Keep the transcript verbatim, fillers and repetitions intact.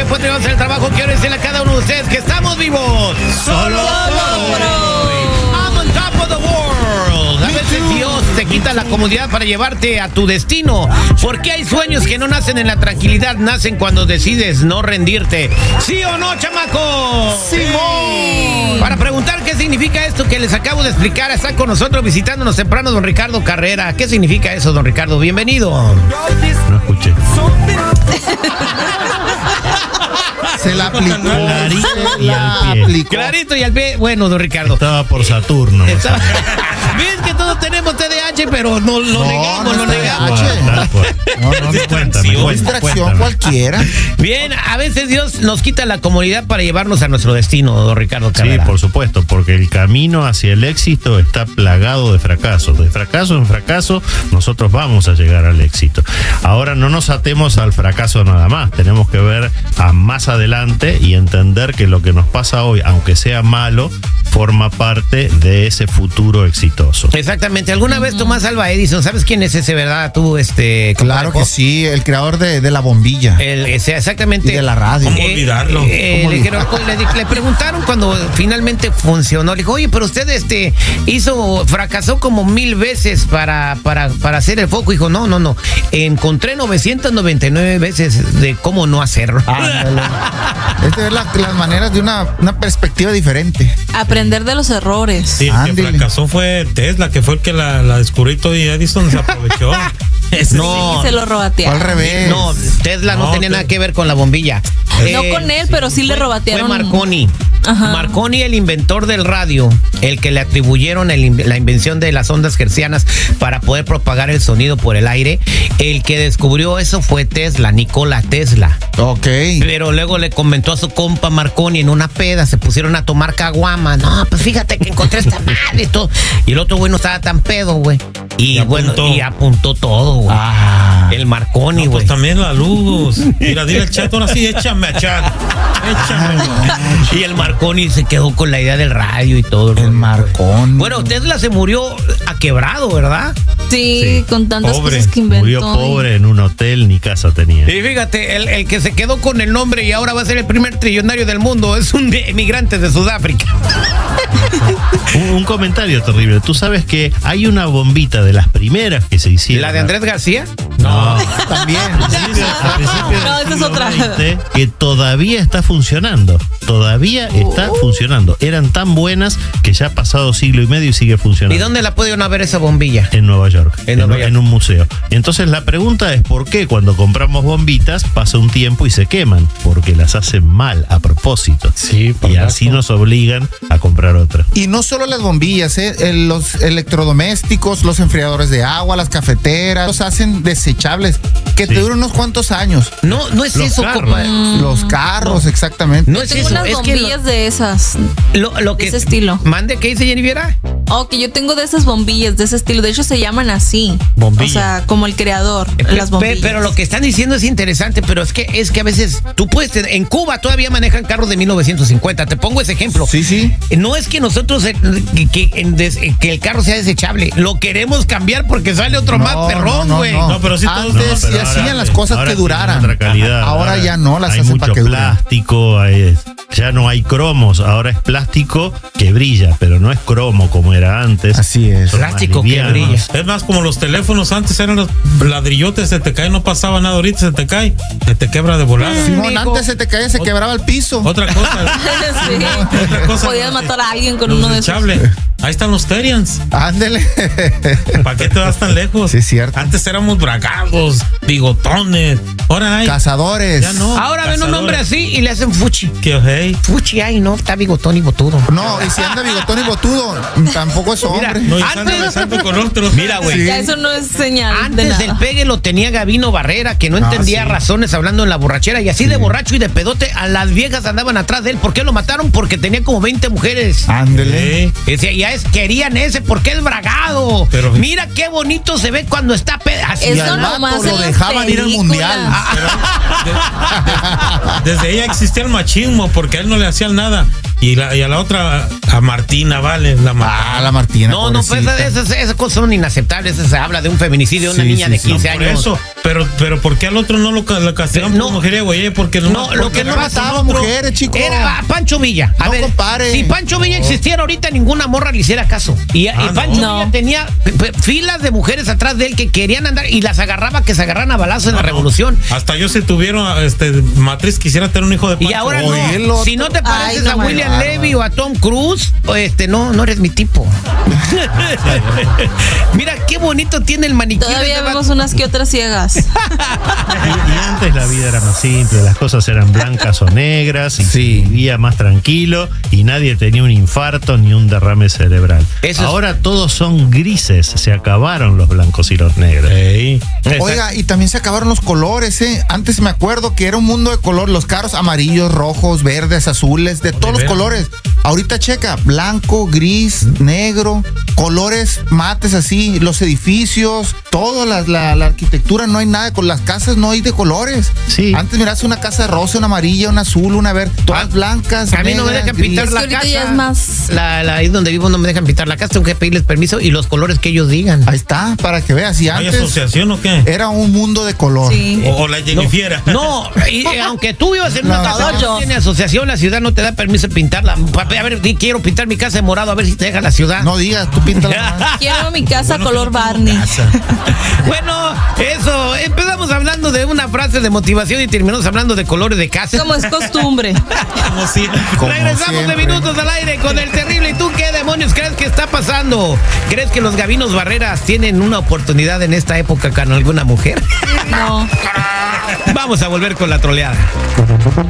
después de hacer el trabajo, quiero decirle a cada uno de ustedes que estamos vivos. Solo por hoy. I'm on top of the world. A veces Dios te quita la comodidad para llevarte a tu destino. Porque hay sueños que no nacen en la tranquilidad, nacen cuando decides no rendirte. ¿Sí o no, chamaco? ¡Simón! Para preguntar qué significa esto que les acabo de explicar, está con nosotros visitándonos temprano don Ricardo Carrera. ¿Qué significa eso, don Ricardo? Bienvenido. No escuché. Se la aplicó. Clarito Se y la al pie. aplicó. Clarito y al pie. Bueno, don Ricardo. Estaba por Saturno. Está- Ves que todos tenemos T D A H, pero no lo No, negamos, no lo es T D A H. negamos. Tal cual. No, no, no. Cuéntame, cuéntame, Distracción cuéntame. cualquiera. Bien, a veces Dios nos quita la comodidad para llevarnos a nuestro destino, don Ricardo Sí, Carrera. por supuesto, porque el camino hacia el éxito está plagado de fracasos. De fracaso en fracaso, nosotros vamos a llegar al éxito. Ahora no nos atemos al fracaso nada más. Tenemos que ver a más adelante y entender que lo que nos pasa hoy, aunque sea malo, forma parte de ese futuro exitoso. Exactamente. ¿Alguna vez Tomás Alva Edison, sabes quién es ese, verdad? Tú, este... Claro que sí, el creador de, de la bombilla. El, ese, exactamente. Y de la radio. Eh, ¿Cómo olvidarlo? eh, ¿Cómo le, creo- le, di- le preguntaron cuando finalmente funcionó. Le dijo, oye, pero usted este hizo, fracasó como mil veces para, para, para hacer el foco. Dijo, no, no, no. Encontré novecientas noventa y nueve veces de cómo no hacerlo. Ándale. Es de ver la- las maneras de una, una perspectiva diferente. Aprender de los errores. Sí, el que Ándele. fracasó fue Tesla, que fue el que la, la descubrió y Edison se aprovechó. Ese No. Y se lo O robatearon. al revés. No, Tesla no, No, tenía te- nada que ver con la bombilla. No Eh, con él, pero sí le Fue robatearon. Marconi. Ajá. Marconi, el inventor del radio, el que le atribuyeron el in- la invención de las ondas hertzianas para poder propagar el sonido por el aire. El que descubrió eso fue Tesla, Nikola Tesla. Ok. Pero luego le comentó a su compa Marconi en una peda, se pusieron a tomar caguama. No, pues fíjate que encontré esta madre y todo. Y el otro güey no estaba tan pedo, güey. Y, Y bueno, apuntó. y apuntó todo, güey. Ah. El Marconi, No, güey. pues también la luz. Mira, dile al chat, ahora sí, échame a chat. Échame. Y el Marconi se quedó con la idea del radio y todo. El Marcón. Bueno, Tesla se murió a quebrado, ¿verdad? Sí, Sí. con tantas Pobre. cosas que inventó. Murió pobre en un hotel, ni casa tenía. Y fíjate, el, el que se quedó con el nombre y ahora va a ser el primer trillonario del mundo es un emigrante de Sudáfrica. Un, un comentario terrible. Tú sabes que hay una bombita de las primeras que se hicieron. ¿La de Andrés García? No. También. Al principio del No, esa es siglo otra. veinte, que todavía está funcionando. Todavía está Uh. funcionando. Eran tan buenas que ya ha pasado siglo y medio y sigue ¿Y funcionando. dónde la puede uno ver esa bombilla? En Nueva York, En en, Nueva York. en un museo. Entonces la pregunta es ¿por qué cuando compramos bombitas pasa un tiempo y se queman? Porque las hacen mal a propósito. Sí, por Y así gasto. nos obligan a comprar otra. Y no solo las bombillas, ¿eh? El- los electrodomésticos, los enfriadores de agua, las cafeteras, los hacen desechables, que te Sí. duran unos cuantos años. No, no es Los eso, carros. compa. Los carros, exactamente. No es Tengo eso, unas es que bombillas de esas. lo, lo, lo de que ese estilo. Mande, ¿qué dice Jennifer? Oh, que yo tengo de esas bombillas, de ese estilo. De hecho, se llaman así. Bombilla. O sea, como el creador, Pe- las pe- bombillas. Pero lo que están diciendo es interesante, pero es que es que a veces tú puedes tener- en Cuba todavía manejan carros de mil novecientos cincuenta. Te pongo ese ejemplo. Sí, sí. No es que nosotros eh, que, que, en des- eh, que el carro sea desechable, lo queremos cambiar porque sale otro No, más perrón, no, no, güey. no. No, pero sí todos- Antes No, pero se ahora- hacían las cosas ahora que tienen duraran. otra calidad. Ahora ya no las hay hacen mucho para que duren. plástico, hay- ya no hay cromos, ahora es plástico que brilla, pero no es cromo como era antes. Así es. Son más Plástico que livianos. brilla. Es más, como los teléfonos antes eran los ladrillotes, se te cae, no pasaba nada, ahorita se te cae, se te quebra de volada. Simón, Mijo. antes se te caía, se Ot- quebraba el piso. Otra cosa, Sí. otra cosa. Podías matar a alguien con los uno de esos. desechables. Ahí están los Terians. Ándele. ¿Para qué te vas tan lejos? Sí, es cierto. Antes éramos bragados, bigotones. Ahora hay. Cazadores. Ya no. Ahora ven un Cazadores. hombre así y le hacen fuchi. Que hey. Fuchi, ay, no, está bigotón y botudo. No, y si anda bigotón y botudo, tampoco es Mira, hombre. No, y Antes- están besando con otros. Mira, güey. Sí. Ya eso no es señal de Antes nada. del pegue lo tenía Gabino Barrera, que no Ah, entendía sí. razones hablando en la borrachera. Y así de borracho y de pedote, a las viejas andaban atrás de él. ¿Por qué lo mataron? Porque tenía como veinte mujeres. Ándele. Sí. Y decía, ya es, querían ese porque es bragado. Pero- Mira qué bonito se ve cuando está pe- así. Y Eso al nomás vato en lo las dejaban ir al películas. mundial. De- de- desde ella existía el machismo porque a él no le hacían nada. Y, la, y a la otra, a Martina, vale. La Ah, la Martina. No, no, pues pobrecita. esas, esas, esas cosas son inaceptables. Eso se habla de un feminicidio de una Sí, niña sí, de sí. quince Por años. eso, Pero, pero ¿por qué al otro no lo, ca- lo castigan No. por mujeriego? Oye, porque No, nomás lo porque que no agarras mataba al otro. mujeres, chico. Era Pancho Villa. A No ver, compare. si Pancho Villa existiera ahorita, ninguna morra le hiciera caso. Y, y Ah, Pancho no. Villa tenía p- p- filas de mujeres atrás de él que querían andar y las agarraba, que se agarran a balazos en No, la no. revolución. Hasta yo si tuviera este, matriz quisiera tener un hijo de Pancho. Y ahora Oye, el no. otro. Si no te pareces Ay, no a me William bárbaro. Levy o a Tom Cruise, o este, no, no eres mi tipo. Mira qué bonito tiene el maniquí. de Todavía ese vemos vato. unas que otras ciegas. Y, y antes la vida era más simple, las cosas eran blancas o negras y Sí. se vivía más tranquilo y nadie tenía un infarto ni un derrame cerebral. Eso es- Ahora todos son grises, se acabaron los blancos y los negros. Ey. Oiga, y también se acabaron los colores, ¿eh? Antes me acuerdo que era un mundo de color, los carros amarillos, rojos, verdes, azules, de todos los veras? colores. Ahorita checa, blanco, gris, negro, colores mates así, los edificios, toda la, la, la arquitectura, no hay nada, con las casas no hay de colores. Sí. Antes mirás una casa rosa, una amarilla, una azul, una verde, todas Ah, blancas. a mí no me negras, dejan gris. pintar Es que la ahorita casa. ya es más- La, la, ahí donde vivo no me dejan pintar la casa, tengo que pedirles permiso y los colores que ellos digan. Ahí está, para que veas. Y ¿Hay antes asociación o qué? era un mundo de color. Sí. O, o la Jennifiera. No, y, eh, aunque tú vivas en una No, casa que no yo. tiene asociación, la ciudad no te da permiso de pintarla. Papi, a ver, di, quiero pintar mi casa de morado, a ver si te deja la ciudad. No digas, tú píntala. Quiero mi casa Bueno, color que no tengo Barney. casa. Bueno, eso, empezamos hablando de una frase de motivación y terminamos hablando de colores de casa. Como es costumbre. Como si- Como Regresamos de siempre. minutos al aire con el terrible. ¿Y tú qué demonios crees que está pasando? ¿Crees que los Gavinos Barreras tienen una oportunidad en esta época con alguna mujer? No. Vamos a volver con la troleada.